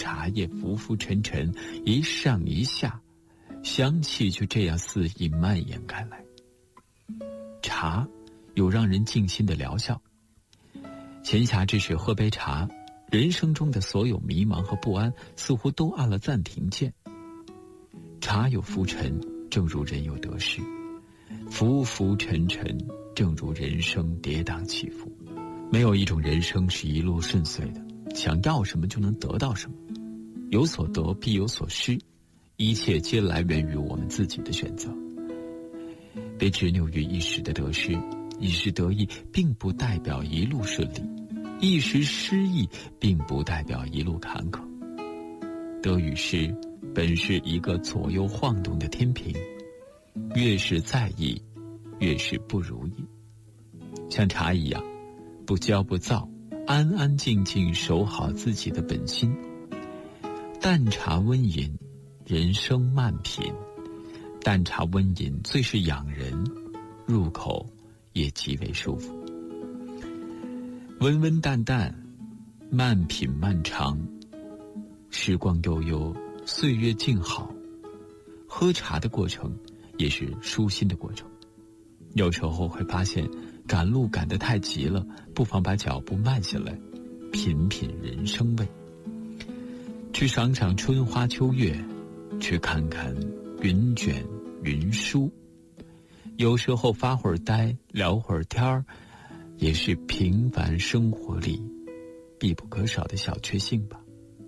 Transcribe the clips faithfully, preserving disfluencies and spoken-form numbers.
茶叶浮浮沉沉，一上一下，香气就这样肆意蔓延开来。茶有让人静心的疗效，闲暇之时喝杯茶，人生中的所有迷茫和不安似乎都按了暂停键。茶有浮沉，正如人有得失，浮浮沉沉，正如人生跌宕起伏。没有一种人生是一路顺遂的，想要什么就能得到什么，有所得必有所失，一切皆来源于我们自己的选择。别执拗于一时的得失，一时得意并不代表一路顺利，一时失意并不代表一路坎坷。得与失本是一个左右晃动的天平，越是在意，越是不如意。像茶一样，不骄不躁，安安静静守好自己的本心。淡茶温饮，人生慢品。淡茶温饮最是养人，入口也极为舒服。温温淡淡，慢品漫长，时光悠悠，岁月静好。喝茶的过程也是舒心的过程。有时候会发现赶路赶得太急了，不妨把脚步慢下来，品品人生味。去赏赏春花秋月，去看看云卷云舒。有时候发会儿呆，聊会儿天儿，也是平凡生活里必不可少的小确幸吧。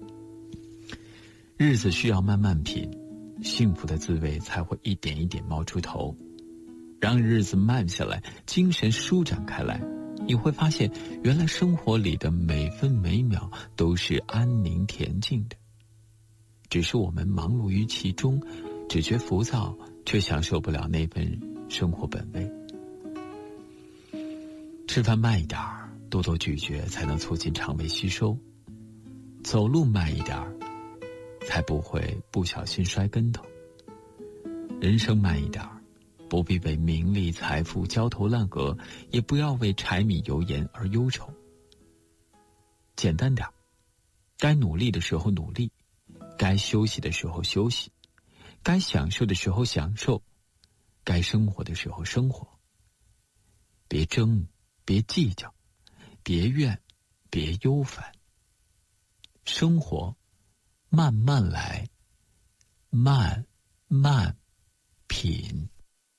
日子需要慢慢品，幸福的滋味才会一点一点冒出头。让日子慢下来，精神舒展开来，你会发现原来生活里的每分每秒都是安宁恬静的，只是我们忙碌于其中，只觉浮躁，却享受不了那份生活本味。吃饭慢一点儿，多多咀嚼才能促进肠胃吸收。走路慢一点儿，才不会不小心摔跟头。人生慢一点儿，不必为名利财富焦头烂额，也不要为柴米油盐而忧愁。简单点，该努力的时候努力，该休息的时候休息，该享受的时候享受，该生活的时候生活。别争，别计较，别怨，别忧烦。生活慢慢来，慢慢品。